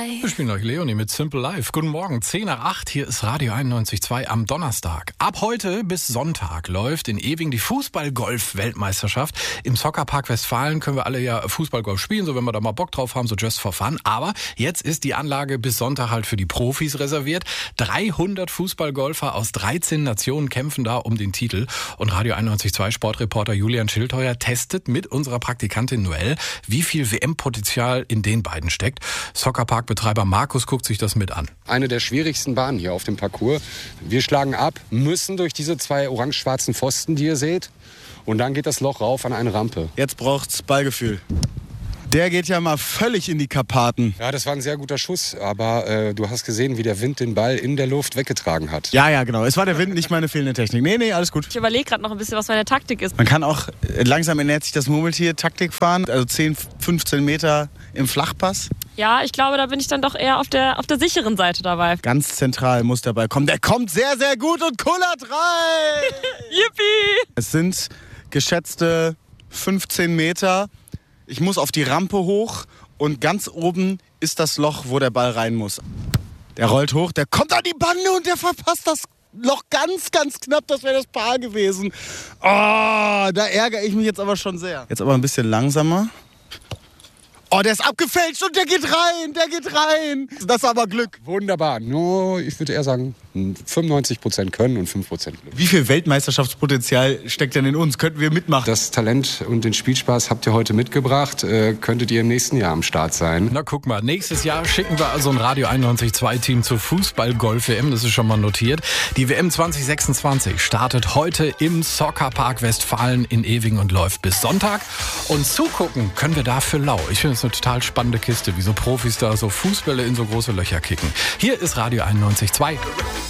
life. Wir spielen euch Leonie mit Simple Life. Guten Morgen, 10:08, hier ist Radio 91.2 am Donnerstag. Ab heute bis Sonntag läuft in Ewing die Fußball-Golf-Weltmeisterschaft. Im Soccerpark Westfalen können wir alle ja Fußball-Golf spielen, so wenn wir da mal Bock drauf haben, so just for fun. Aber jetzt ist die Anlage bis Sonntag halt für die Profis reserviert. 300 Fußballgolfer aus 13 Nationen kämpfen da um den Titel. Und Radio 91.2 Sportreporter Julian Schildheuer testet mit unserer Praktikantin Noelle, wie viel WM-Potenzial in den beiden steckt. Soccerpark-Betreiber Markus guckt sich das mit an. Eine der schwierigsten Bahnen hier auf dem Parcours. Wir schlagen ab, müssen durch diese zwei orange-schwarzen Pfosten, die ihr seht. Und dann geht das Loch rauf an eine Rampe. Jetzt braucht's Ballgefühl. Der geht ja mal völlig in die Karpaten. Ja, das war ein sehr guter Schuss, aber du hast gesehen, wie der Wind den Ball in der Luft weggetragen hat. Ja, genau. Es war der Wind, nicht meine fehlende Technik. Nee, alles gut. Ich überlege gerade noch ein bisschen, was meine Taktik ist. Man kann auch, langsam ernährt sich das Murmeltier, Taktik fahren. Also 10, 15 Meter im Flachpass. Ja, ich glaube, da bin ich dann doch eher auf der sicheren Seite dabei. Ganz zentral muss dabei kommen. Der kommt sehr, sehr gut und kullert rein. Yippie! Es sind geschätzte 15 Meter. Ich muss auf die Rampe hoch und ganz oben ist das Loch, wo der Ball rein muss. Der rollt hoch, der kommt an die Bande und der verpasst das Loch ganz, ganz knapp. Das wäre das Paar gewesen. Oh, da ärgere ich mich jetzt aber schon sehr. Jetzt aber ein bisschen langsamer. Oh, der ist abgefälscht und der geht rein. Das ist aber Glück. Wunderbar. Nur, ich würde eher sagen, 95% Können und 5% Glück. Wie viel Weltmeisterschaftspotenzial steckt denn in uns? Könnten wir mitmachen? Das Talent und den Spielspaß habt ihr heute mitgebracht. Könntet ihr im nächsten Jahr am Start sein. Na guck mal, nächstes Jahr schicken wir also ein Radio 91.2-Team zur Fußball-Golf-WM. Das ist schon mal notiert. Die WM 2026 startet heute im Soccerpark Westfalen in Ewing und läuft bis Sonntag. Und zugucken können wir da für lau. Ich finde es eine total spannende Kiste, wie so Profis da so Fußbälle in so große Löcher kicken. Hier ist Radio 91.2.